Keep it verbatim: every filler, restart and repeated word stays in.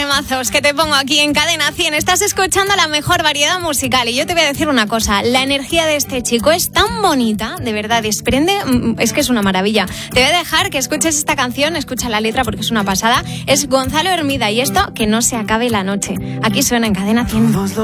temazos que te pongo aquí en Cadena cien. Estás escuchando la mejor variedad musical y yo te voy a decir una cosa. La energía de este chico es tan bonita, de verdad, desprende, es que es una maravilla. Te voy a dejar que escuches esta canción, escucha la letra porque es una pasada. Es Gonzalo Hermida y esto, Que no se acabe la noche. Aquí suena en Cadena cien.